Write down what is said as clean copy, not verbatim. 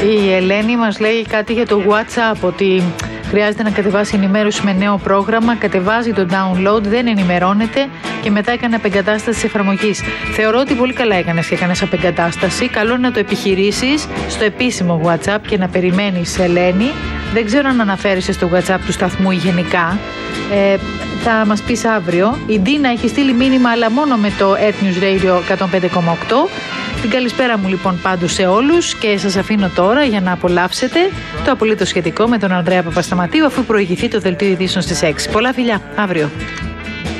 Η Ελένη μας λέει κάτι για το WhatsApp, ότι χρειάζεται να κατεβάσει ενημέρωση με νέο πρόγραμμα, κατεβάζει το download, δεν ενημερώνεται και μετά έκανε απεγκατάσταση της εφαρμογής. Θεωρώ ότι πολύ καλά έκανες και έκανες απεγκατάσταση. Καλό είναι να το επιχειρήσεις στο επίσημο WhatsApp και να περιμένεις, Ελένη. Δεν ξέρω αν αναφέρεσαι στο WhatsApp του σταθμού ή γενικά. Θα μας πεις αύριο. Η Ντίνα έχει στείλει μήνυμα, αλλά μόνο με το Earth News Radio 105,8. Την καλησπέρα μου λοιπόν πάντως σε όλους και σας αφήνω τώρα για να απολαύσετε το απολύτως σχετικό με τον Ανδρέα Παπασταματίου, αφού προηγηθεί το δελτίο ειδήσεων στις 6. Πολλά φιλιά, αύριο.